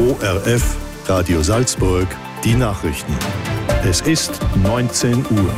ORF, Radio Salzburg, die Nachrichten. Es ist 19 Uhr.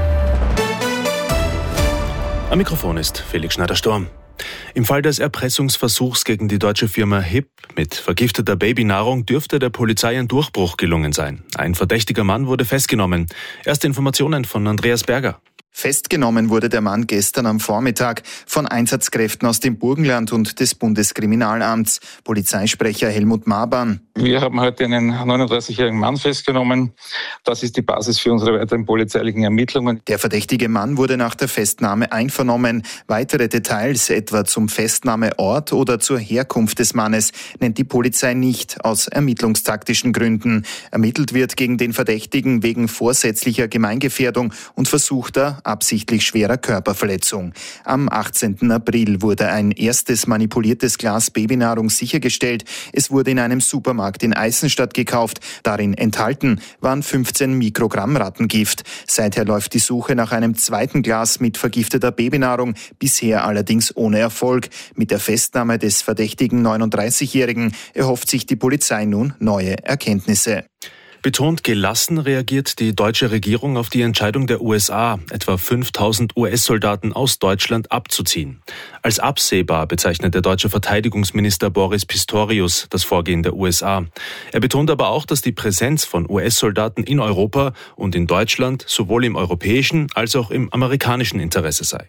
Am Mikrofon ist Felix Schneider-Storm. Im Fall des Erpressungsversuchs gegen die deutsche Firma HIP mit vergifteter Babynahrung dürfte der Polizei ein Durchbruch gelungen sein. Ein verdächtiger Mann wurde festgenommen. Erste Informationen von Andreas Berger. Festgenommen wurde der Mann gestern am Vormittag von Einsatzkräften aus dem Burgenland und des Bundeskriminalamts. Polizeisprecher Helmut Maban. Wir haben heute einen 39-jährigen Mann festgenommen. Das ist die Basis für unsere weiteren polizeilichen Ermittlungen. Der verdächtige Mann wurde nach der Festnahme einvernommen. Weitere Details, etwa zum Festnahmeort oder zur Herkunft des Mannes, nennt die Polizei nicht, aus ermittlungstaktischen Gründen. Ermittelt wird gegen den Verdächtigen wegen vorsätzlicher Gemeingefährdung und versuchter, absichtlich schwerer Körperverletzung. Am 18. April wurde ein erstes manipuliertes Glas Babynahrung sichergestellt. Es wurde in einem Supermarkt in Eisenstadt gekauft. Darin enthalten waren 15 Mikrogramm Rattengift. Seither läuft die Suche nach einem zweiten Glas mit vergifteter Babynahrung, bisher allerdings ohne Erfolg. Mit der Festnahme des verdächtigen 39-Jährigen erhofft sich die Polizei nun neue Erkenntnisse. Betont gelassen reagiert die deutsche Regierung auf die Entscheidung der USA, etwa 5000 US-Soldaten aus Deutschland abzuziehen. Als absehbar bezeichnet der deutsche Verteidigungsminister Boris Pistorius das Vorgehen der USA. Er betont aber auch, dass die Präsenz von US-Soldaten in Europa und in Deutschland sowohl im europäischen als auch im amerikanischen Interesse sei.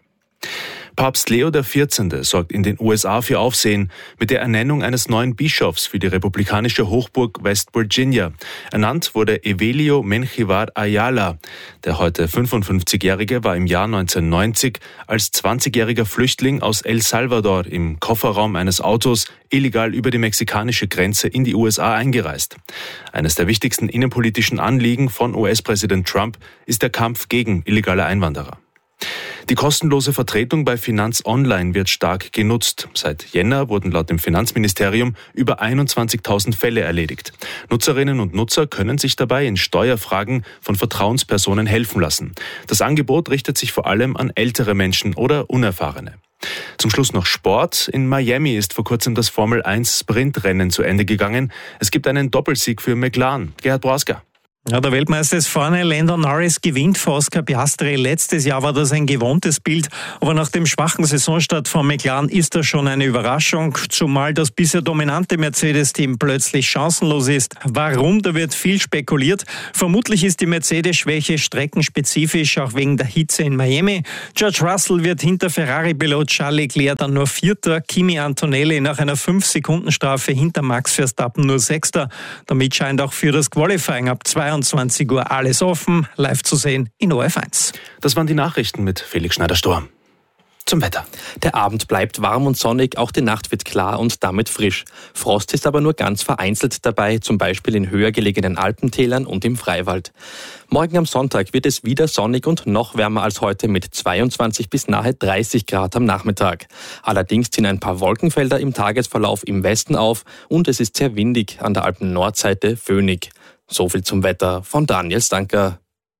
Papst Leo XIV. Sorgt in den USA für Aufsehen mit der Ernennung eines neuen Bischofs für die republikanische Hochburg West Virginia. Ernannt wurde Evelio Menjivar Ayala. Der heute 55-Jährige war im Jahr 1990 als 20-jähriger Flüchtling aus El Salvador im Kofferraum eines Autos illegal über die mexikanische Grenze in die USA eingereist. Eines der wichtigsten innenpolitischen Anliegen von US-Präsident Trump ist der Kampf gegen illegale Einwanderer. Die kostenlose Vertretung bei Finanz Online wird stark genutzt. Seit Jänner wurden laut dem Finanzministerium über 21.000 Fälle erledigt. Nutzerinnen und Nutzer können sich dabei in Steuerfragen von Vertrauenspersonen helfen lassen. Das Angebot richtet sich vor allem an ältere Menschen oder Unerfahrene. Zum Schluss noch Sport. In Miami ist vor kurzem das Formel-1-Sprintrennen zu Ende gegangen. Es gibt einen Doppelsieg für McLaren. Gerhard Broaska. Ja, der Weltmeister ist vorne, Lando Norris gewinnt vor Oscar Piastri. Letztes Jahr war das ein gewohntes Bild, aber nach dem schwachen Saisonstart von McLaren ist das schon eine Überraschung, zumal das bisher dominante Mercedes-Team plötzlich chancenlos ist. Warum? Da wird viel spekuliert. Vermutlich ist die Mercedes-Schwäche streckenspezifisch, auch wegen der Hitze in Miami. George Russell wird hinter Ferrari-Pilot Charles Leclerc dann nur Vierter, Kimi Antonelli nach einer 5-Sekunden-Strafe hinter Max Verstappen nur Sechster. Damit scheint auch für das Qualifying ab 22 Uhr alles offen, live zu sehen in ORF1. Das waren die Nachrichten mit Felix Schneider-Storm. Zum Wetter. Der Abend bleibt warm und sonnig, auch die Nacht wird klar und damit frisch. Frost ist aber nur ganz vereinzelt dabei, zum Beispiel in höher gelegenen Alpentälern und im Freiwald. Morgen am Sonntag wird es wieder sonnig und noch wärmer als heute mit 22 bis nahe 30 Grad am Nachmittag. Allerdings ziehen ein paar Wolkenfelder im Tagesverlauf im Westen auf und es ist sehr windig an der Alpen-Nordseite föhnig. So viel zum Wetter von Daniel Stanker.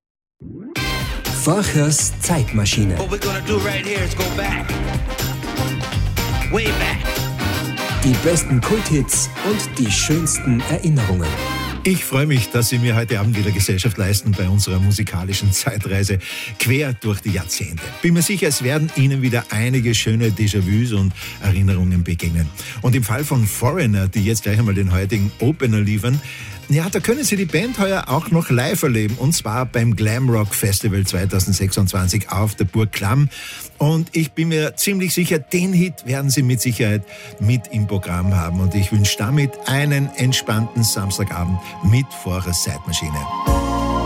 Vorchers Zeitmaschine. Die besten Kulthits und die schönsten Erinnerungen. Ich freue mich, dass Sie mir heute Abend wieder Gesellschaft leisten bei unserer musikalischen Zeitreise quer durch die Jahrzehnte. Bin mir sicher, es werden Ihnen wieder einige schöne Déjà-vus und Erinnerungen begegnen. Und im Fall von Foreigner, die jetzt gleich einmal den heutigen Opener liefern, ja, da können Sie die Band heuer auch noch live erleben, und zwar beim Glamrock Festival 2026 auf der Burg Klamm. Und ich bin mir ziemlich sicher, den Hit werden Sie mit Sicherheit mit im Programm haben. Und ich wünsche damit einen entspannten Samstagabend mit Vorchers Zeitmaschine.